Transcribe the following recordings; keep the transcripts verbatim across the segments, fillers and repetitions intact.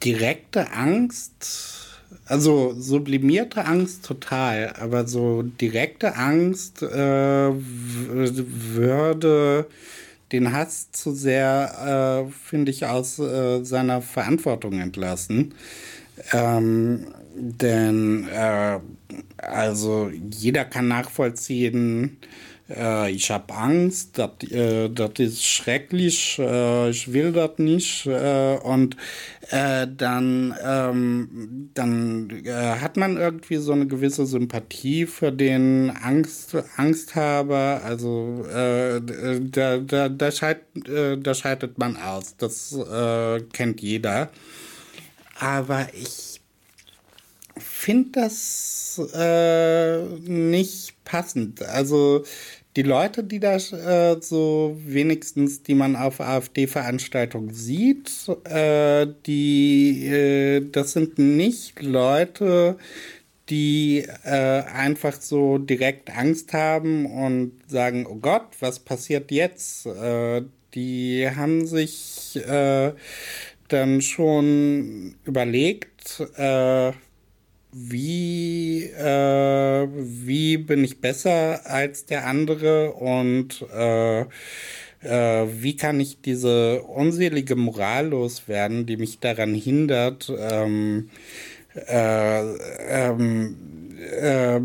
direkte Angst, also sublimierte Angst total, aber so direkte Angst äh, w- würde den Hass zu sehr, äh, finde ich, aus äh, seiner Verantwortung entlassen. Ähm, denn äh, also jeder kann nachvollziehen, äh, ich habe Angst, das äh, das ist schrecklich, äh, ich will das nicht. Äh, und äh, dann, ähm, dann äh, hat man irgendwie so eine gewisse Sympathie für den Angst, Angsthaber. Also äh, da, da, da, scheit, äh, da scheidet man aus. Das äh, kennt jeder. Aber ich finde das äh, nicht passend. Also die Leute, die da äh, so wenigstens, die man auf AfD-Veranstaltungen sieht, äh, die, äh, das sind nicht Leute, die äh, einfach so direkt Angst haben und sagen, oh Gott, was passiert jetzt? Äh, die haben sich äh, dann schon überlegt, äh, wie, äh, wie bin ich besser als der andere und äh, äh, wie kann ich diese unselige Moral loswerden, die mich daran hindert, ähm, äh, ähm, äh,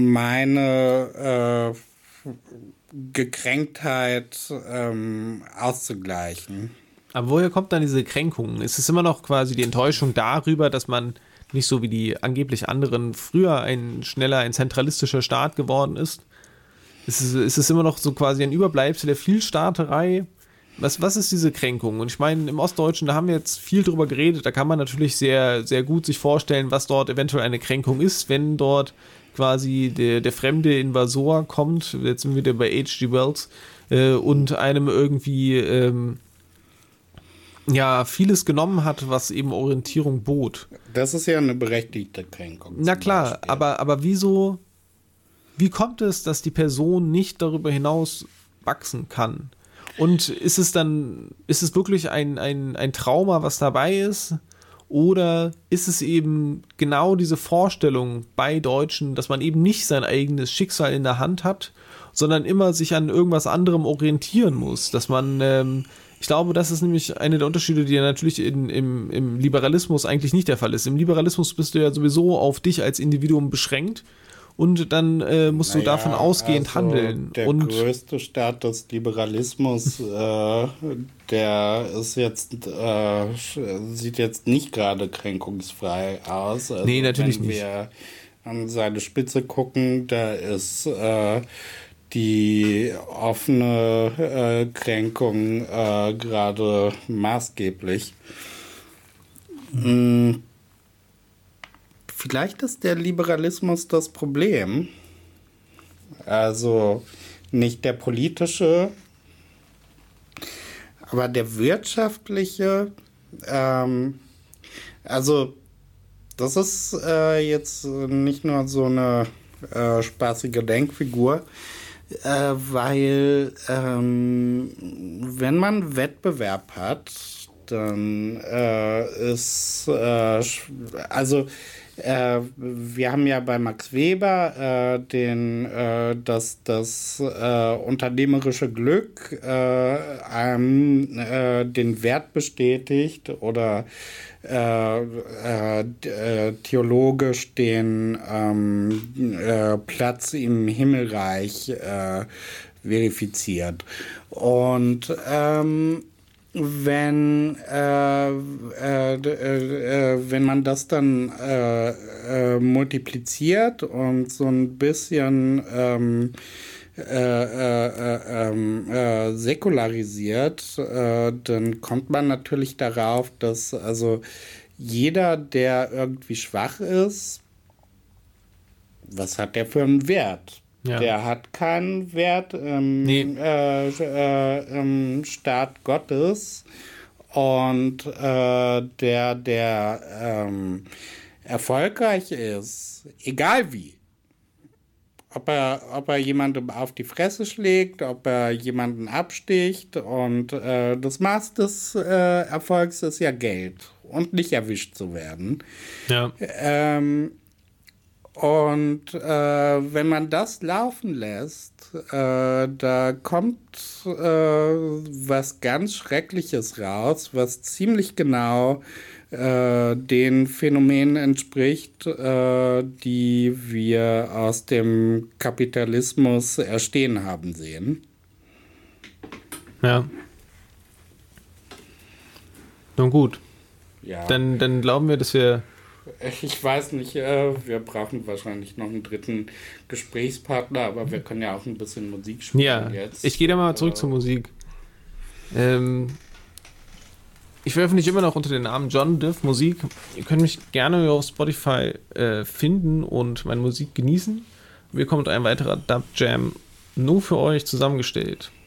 meine äh, Gekränktheit ähm, auszugleichen. Aber woher kommt dann diese Kränkung? Ist es immer noch quasi die Enttäuschung darüber, dass man nicht so wie die angeblich anderen früher ein schneller, ein zentralistischer Staat geworden ist? Ist es, ist es immer noch so quasi ein Überbleibsel der Vielstaaterei? Was, was ist diese Kränkung? Und ich meine, im Ostdeutschen, da haben wir jetzt viel drüber geredet, da kann man natürlich sehr, sehr gut sich vorstellen, was dort eventuell eine Kränkung ist, wenn dort quasi der, der fremde Invasor kommt, jetzt sind wir wieder bei H G. Wells, äh, und einem irgendwie ähm, ja vieles genommen hat, was eben Orientierung bot. Das ist ja eine berechtigte Kränkung. Na klar, aber, aber wieso, wie kommt es, dass die Person nicht darüber hinaus wachsen kann? Und ist es dann, ist es wirklich ein, ein, ein Trauma, was dabei ist? Oder ist es eben genau diese Vorstellung bei Deutschen, dass man eben nicht sein eigenes Schicksal in der Hand hat, sondern immer sich an irgendwas anderem orientieren muss? Dass man, ähm, ich glaube, das ist nämlich einer der Unterschiede, die ja natürlich in, im, im Liberalismus eigentlich nicht der Fall ist. Im Liberalismus bist du ja sowieso auf dich als Individuum beschränkt. Und dann äh, musst naja, du davon ausgehend also handeln. Der und größte Staat des Liberalismus, äh, der ist jetzt, äh, sieht jetzt nicht gerade kränkungsfrei aus. Also nee, natürlich wenn nicht. Wenn wir an seine Spitze gucken, da ist äh, die offene äh, Kränkung äh, gerade maßgeblich. Mhm. Vielleicht ist der Liberalismus das Problem. Also nicht der politische, aber der wirtschaftliche. Ähm, also das ist äh, jetzt nicht nur so eine äh, spaßige Denkfigur, äh, weil ähm, wenn man Wettbewerb hat, dann äh, ist äh, also Äh, wir haben ja bei Max Weber äh, den, äh, das, das äh, unternehmerische Glück äh, einem äh, den Wert bestätigt oder äh, äh, äh, theologisch den ähm, äh, Platz im Himmelreich äh, verifiziert. Und ähm, wenn, äh, äh, äh, wenn man das dann äh, äh, multipliziert und so ein bisschen ähm, äh, äh, äh, äh, säkularisiert, äh, dann kommt man natürlich darauf, dass also jeder, der irgendwie schwach ist, was hat der für einen Wert? Ja. Der hat keinen Wert im nee. äh, äh, im Staat Gottes. Und äh, der, der ähm, erfolgreich ist, egal wie, ob er, ob er jemandem auf die Fresse schlägt, ob er jemanden absticht. Und äh, das Maß des äh, Erfolgs ist ja Geld und nicht erwischt zu werden. Ja. Ähm, und äh, wenn man das laufen lässt, äh, da kommt äh, was ganz Schreckliches raus, was ziemlich genau äh, den Phänomenen entspricht, äh, die wir aus dem Kapitalismus erstehen haben sehen. Ja. Nun gut. Ja. Dann, dann glauben wir, dass wir... Ich weiß nicht, äh, wir brauchen wahrscheinlich noch einen dritten Gesprächspartner, aber wir können ja auch ein bisschen Musik spielen Ja, jetzt. ich gehe da mal zurück äh, zur Musik. Ähm, ich veröffentliche immer noch unter dem Namen John Diff Musik. Ihr könnt mich gerne auf Spotify äh, finden und meine Musik genießen. Hier kommt ein weiterer Dub Jam nur für euch zusammengestellt.